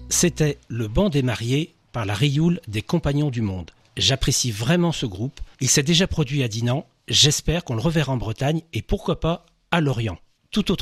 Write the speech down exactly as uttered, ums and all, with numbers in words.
C'était Le Banc des Mariés par la Rioule des Compagnons du Monde. J'apprécie vraiment ce groupe. Il s'est déjà produit à Dinan. J'espère qu'on le reverra en Bretagne et pourquoi pas à Lorient. Tout autre